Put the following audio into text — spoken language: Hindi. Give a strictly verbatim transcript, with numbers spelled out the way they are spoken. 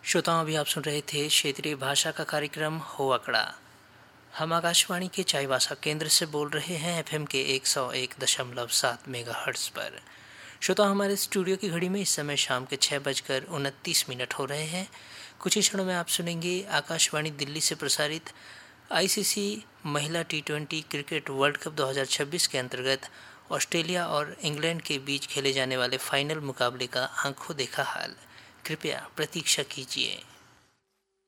श्रोताओं, अभी आप सुन रहे थे क्षेत्रीय भाषा का कार्यक्रम हो अकड़ा। हम आकाशवाणी के चाईबासा केंद्र से बोल रहे हैं एफएम के एक सौ एक दशमलव सात मेगाहर्ट्ज पर। श्रोताओं, हमारे स्टूडियो की घड़ी में इस समय शाम के छः बजकर उनतीस मिनट हो रहे हैं। कुछ ही क्षणों में आप सुनेंगे आकाशवाणी दिल्ली से प्रसारित आईसीसी महिला T twenty cricket world cup दो हज़ार छब्बीस के अंतर्गत ऑस्ट्रेलिया और इंग्लैंड के बीच खेले जाने वाले फाइनल मुकाबले का आंखों देखा हाल। कृपया प्रतीक्षा कीजिए।